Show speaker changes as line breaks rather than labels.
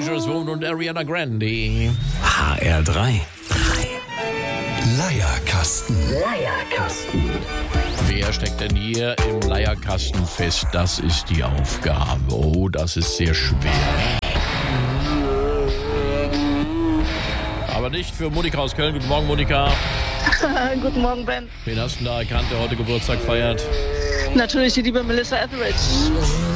Dangerous Woman und Ariana Grande.
HR3.
Leierkasten.
Wer steckt denn hier im Leierkasten fest? Das ist die Aufgabe. Oh, das ist sehr schwer. Aber nicht für Monika aus Köln. Guten Morgen, Monika.
Guten Morgen, Ben.
Wen hast du da erkannt, der heute Geburtstag feiert?
Natürlich die liebe Melissa Etheridge.